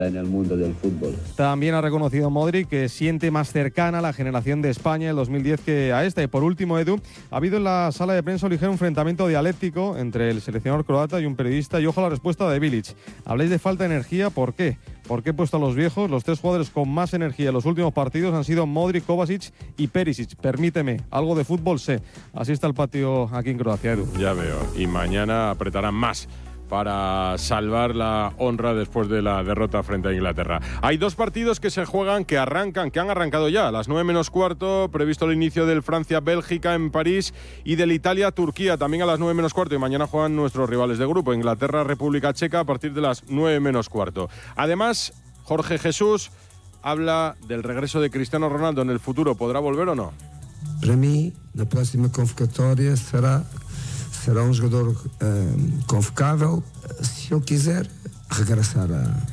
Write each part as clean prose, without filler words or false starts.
en el mundo del fútbol. También ha reconocido Modric que siente más cercana a la generación de España del 2010 que a esta. Y por último, Edu, ha habido en la sala de prensa un ligero enfrentamiento dialéctico entre el seleccionador croata y un periodista. Y ojo a la respuesta de Bilic. Habláis de falta de energía, ¿por qué? ¿Por qué he puesto a los viejos? Los tres jugadores con más energía en los últimos partidos han sido Modric, Kovacic y Perisic. Permíteme, algo de fútbol sé. Así está el patio aquí en Croacia, Edu. Ya veo. Y mañana apretarán más para salvar la honra después de la derrota frente a Inglaterra. Hay dos partidos que se juegan, que han arrancado ya. A las 9:15, previsto el inicio del Francia-Bélgica en París y del Italia-Turquía también a las 9:15. Y mañana juegan nuestros rivales de grupo, Inglaterra-República Checa, a partir de las 9:15. Además, Jorge Jesús habla del regreso de Cristiano Ronaldo en el futuro. ¿Podrá volver o no? Para mí, la próxima convocatoria será un jugador convocável, si él quiser regresar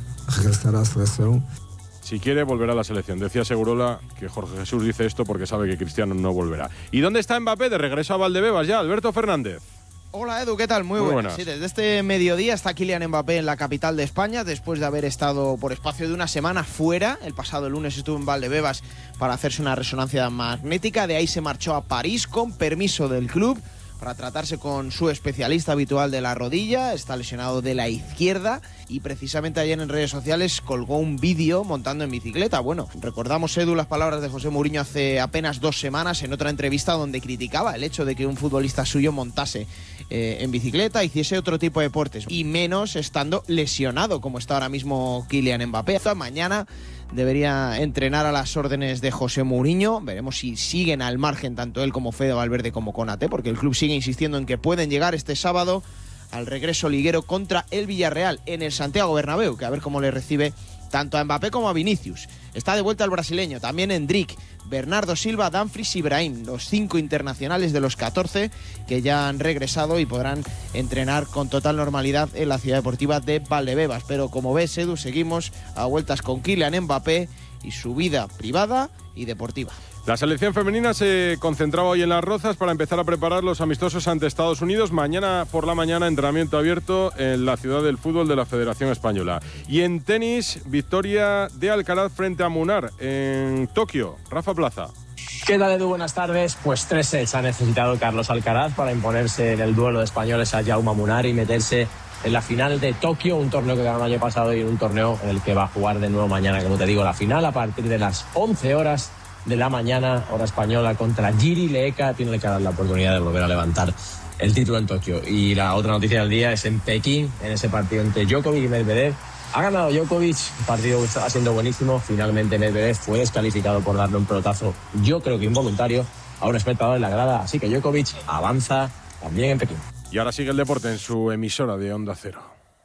a la selección. Si quiere, volverá a la selección. Decía Segurola que Jorge Jesús dice esto porque sabe que Cristiano no volverá. ¿Y dónde está Mbappé? De regreso a Valdebebas ya, Alberto Fernández. Hola Edu, ¿qué tal? Muy buenas. Sí, desde este mediodía está Kylian Mbappé en la capital de España, después de haber estado por espacio de una semana fuera. El pasado lunes estuvo en Valdebebas para hacerse una resonancia magnética. De ahí se marchó a París con permiso del club para tratarse con su especialista habitual de la rodilla. Está lesionado de la izquierda y precisamente ayer en redes sociales colgó un vídeo montando en bicicleta. Bueno, recordamos, Edu, las palabras de José Mourinho hace apenas 2 semanas en otra entrevista donde criticaba el hecho de que un futbolista suyo montase en bicicleta, hiciese otro tipo de deportes y menos estando lesionado como está ahora mismo Kylian Mbappé. Mañana debería entrenar a las órdenes de José Mourinho. Veremos si siguen al margen tanto él como Fede Valverde como Konaté, porque el club sigue insistiendo en que pueden llegar este sábado al regreso liguero contra el Villarreal en el Santiago Bernabéu, que a ver cómo le recibe tanto a Mbappé como a Vinicius. Está de vuelta el brasileño, también Endrick, Bernardo Silva, Dumfries y Brahim, los 5 internacionales de los 14 que ya han regresado y podrán entrenar con total normalidad en la ciudad deportiva de Valdebebas. Pero como ves, Edu, seguimos a vueltas con Kylian Mbappé y su vida privada y deportiva. La selección femenina se concentraba hoy en Las Rozas para empezar a preparar los amistosos ante Estados Unidos. Mañana por la mañana, entrenamiento abierto en la ciudad del fútbol de la Federación Española. Y en tenis, victoria de Alcaraz frente a Munar en Tokio. Rafa Plaza. ¿Qué tal, Edu? Buenas tardes. Pues 3 sets ha necesitado Carlos Alcaraz para imponerse en el duelo de españoles a Jaume Munar y meterse en la final de Tokio, un torneo que ganó el año pasado y un torneo en el que va a jugar de nuevo mañana, como te digo, la final a partir de las 11 horas de la mañana, hora española, contra Jiri Leeka. Tiene que dar la oportunidad de volver a levantar el título en Tokio. Y la otra noticia del día es en Pekín, en ese partido entre Djokovic y Medvedev. Ha ganado Djokovic, el partido está siendo buenísimo. Finalmente Medvedev fue descalificado por darle un pelotazo, yo creo que involuntario, a un espectador en la grada. Así que Djokovic avanza también en Pekín. Y ahora sigue el deporte en su emisora de Onda Cero.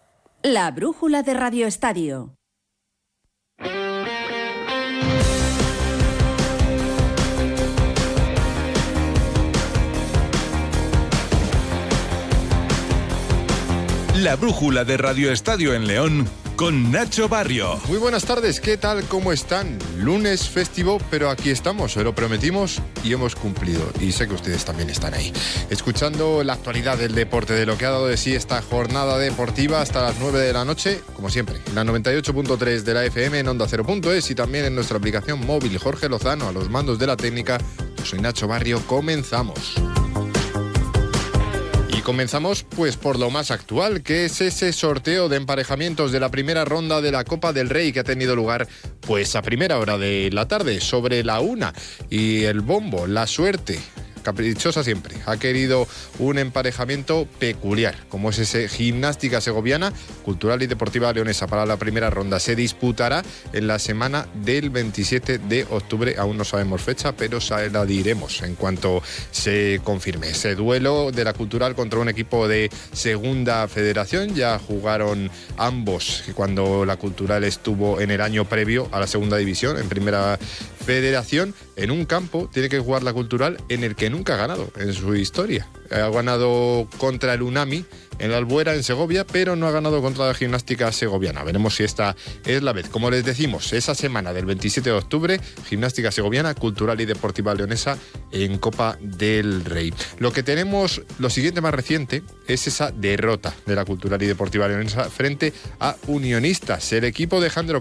La brújula de Radio Estadio. La brújula de Radio Estadio en León con Nacho Barrio. Muy buenas tardes, ¿qué tal? ¿Cómo están? Lunes festivo, pero aquí estamos, se lo prometimos y hemos cumplido. Y sé que ustedes también están ahí, escuchando la actualidad del deporte, de lo que ha dado de sí esta jornada deportiva hasta las 9 de la noche, como siempre, en la 98.3 de la FM, en Onda 0.es y también en nuestra aplicación móvil. Jorge Lozano a los mandos de la técnica. Yo soy Nacho Barrio, comenzamos. Comenzamos pues por lo más actual, que es ese sorteo de emparejamientos de la primera ronda de la Copa del Rey que ha tenido lugar pues a primera hora de la tarde, sobre la 1. Y el bombo, la suerte, caprichosa siempre, ha querido un emparejamiento peculiar, como es ese Gimnástica Segoviana, Cultural y Deportiva Leonesa. Para la primera ronda se disputará en la semana del 27 de octubre, aún no sabemos fecha, pero se la diremos en cuanto se confirme. Ese duelo de la Cultural contra un equipo de Segunda Federación, ya jugaron ambos cuando la Cultural estuvo en el año previo a la Segunda División, en Primera Federación, en un campo tiene que jugar la Cultural en el que nunca ha ganado en su historia. Ha ganado contra el Unami en la Albuera, en Segovia, pero no ha ganado contra la Gimnástica Segoviana. Veremos si esta es la vez. Como les decimos, esa semana del 27 de octubre, Gimnástica Segoviana, Cultural y Deportiva Leonesa en Copa del Rey. Lo que tenemos, lo siguiente más reciente, es esa derrota de la Cultural y Deportiva Leonesa frente a Unionistas. El equipo de Jandro